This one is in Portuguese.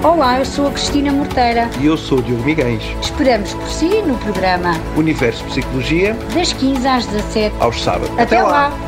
Olá, eu sou a Cristina Morteira. E eu sou o Diogo Miguéis. Esperamos por si no programa Universo Psicologia, das 15 às 17, aos sábados. Até lá.